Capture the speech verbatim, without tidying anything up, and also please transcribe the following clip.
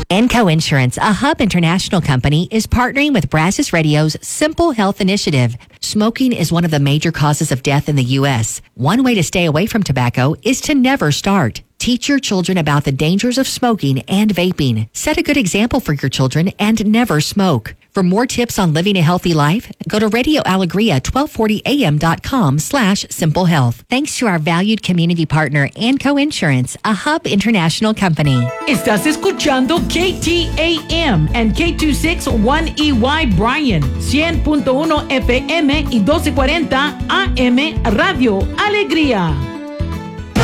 Enco Insurance, a Hub International company, is partnering with Brazos Radio's Simple Health Initiative. Smoking is one of the major causes of death in the U S. One way to stay away from tobacco is to never start. Teach your children about the dangers of smoking and vaping. Set a good example for your children and never smoke. For more tips on living a healthy life, go to Radio Alegria twelve forty A M dot com slash simple health. Thanks to our valued community partner, Enco Insurance, a Hub International company. Estás escuchando K T A M and K two sixty-one E Y Bryan, cien punto uno F M y doce cuarenta A M Radio Alegría.